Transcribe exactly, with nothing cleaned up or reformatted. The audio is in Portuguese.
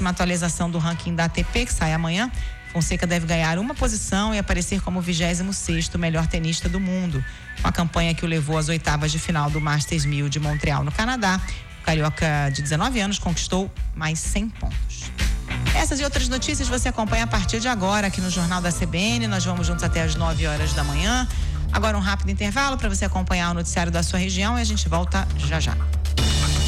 próxima atualização do ranking da A T P, que sai amanhã, Fonseca deve ganhar uma posição e aparecer como vigésimo sexto melhor tenista do mundo. Com a campanha que o levou às oitavas de final do Masters mil de Montreal, no Canadá, o carioca de dezenove anos conquistou mais cem pontos. Essas e outras notícias você acompanha a partir de agora aqui no Jornal da C B N. Nós vamos juntos até às nove horas da manhã. Agora um rápido intervalo para você acompanhar o noticiário da sua região e a gente volta já já.